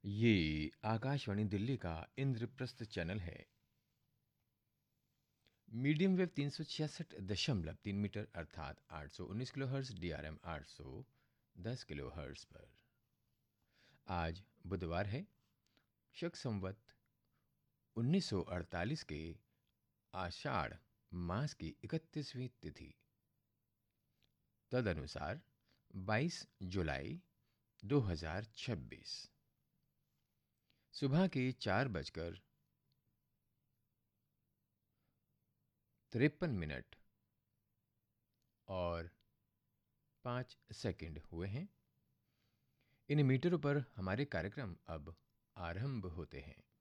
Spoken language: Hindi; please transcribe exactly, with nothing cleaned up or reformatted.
ये आकाशवाणी दिल्ली का इंद्रप्रस्थ चैनल है। मीडियम वेव तीन सौ छियासठ दशमलव तीन मीटर अर्थात आठ सौ उन्नीस kilo hertz D R M आठ सौ दस किलो हर्ट्ज पर। आज बुधवार है, शक संवत उन्नीस सौ अड़तालीस के आषाढ़ मास की इकतीसवीं तिथि, तदनुसार बाईस जुलाई दो हजार छब्बीस। सुबह के चार बजकर तिरपन मिनट और पाँच सेकंड हुए हैं। इन मीटरों पर हमारे कार्यक्रम अब आरंभ होते हैं।